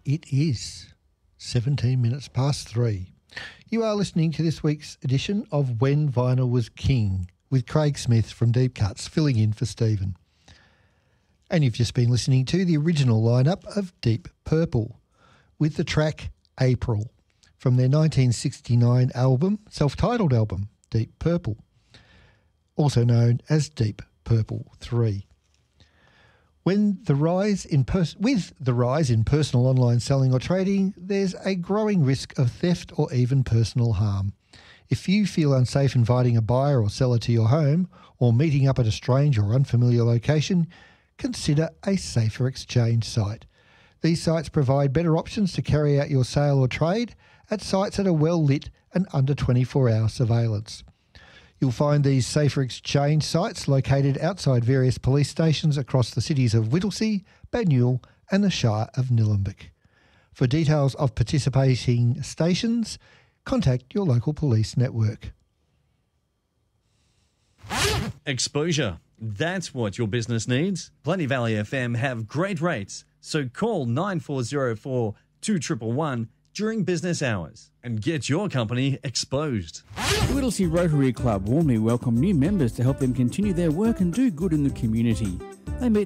It is 17 minutes past 3. You are listening to this week's edition of When Vinyl Was King with Craig Smith from Deep Cuts filling in for Stephen. And you've just been listening to the original lineup of Deep Purple with the track April from their 1969 album, self-titled album, Deep Purple, also known as Deep Purple 3. With the rise in personal online selling or trading, there's a growing risk of theft or even personal harm. If you feel unsafe inviting a buyer or seller to your home or meeting up at a strange or unfamiliar location, consider a safer exchange site. These sites provide better options to carry out your sale or trade at sites that are well lit and under 24-hour surveillance. You'll find these safer exchange sites located outside various police stations across the cities of Whittlesea, Banyule and the Shire of Nillumbik. For details of participating stations, contact your local police network. Exposure. That's what your business needs. Plenty Valley FM have great rates, so call 9404 2111 during business hours and get your company exposed. The Whittlesea Rotary Club warmly welcome new members to help them continue their work and do good in the community. They meet